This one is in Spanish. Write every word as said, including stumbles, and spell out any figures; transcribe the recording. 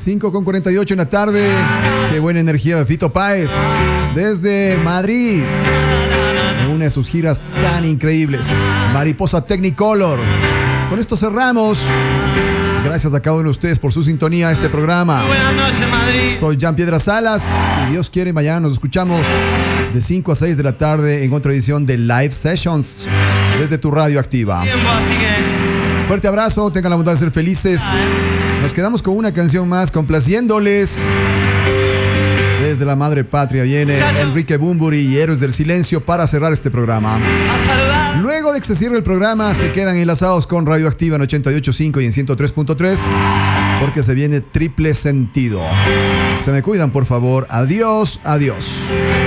cinco con cuarenta y ocho en la tarde. Qué buena energía de Fito Páez desde Madrid. Una de sus giras tan increíbles, Mariposa Technicolor. Con esto cerramos. Gracias a cada uno de ustedes por su sintonía a este programa. Buenas noches, Madrid. Soy Jean Piedra Salas. Si Dios quiere, mañana nos escuchamos de cinco a seis de la tarde en otra edición de Live Sessions desde tu radio activa. Tiempo, así que... Fuerte abrazo, tengan la bondad de ser felices. Nos quedamos con una canción más, complaciéndoles. Desde la madre patria viene Enrique Bunbury y Héroes del Silencio para cerrar este programa. A saludar. Luego de que se cierre el programa, se quedan enlazados con Radio Activa en ochenta y ocho punto cinco y en ciento tres punto tres, porque se viene Triple Sentido. Se me cuidan, por favor. Adiós, adiós.